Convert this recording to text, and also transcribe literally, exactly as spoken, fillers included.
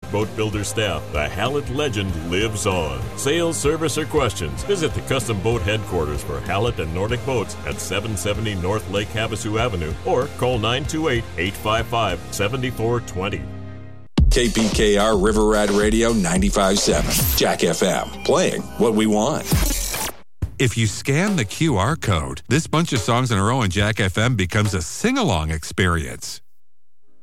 Boat Builder staff, the Hallett legend lives on. Sales, service, or questions, visit the Custom Boat headquarters for Hallett and Nordic Boats at seven seventy North Lake Havasu Avenue or call nine two eight, eight five five, seven four two zero. K P K R River Rat Radio ninety-five point seven. Jack F M. Playing what we want. If you scan the Q R code, this bunch of songs in a row on Jack F M becomes a sing-along experience.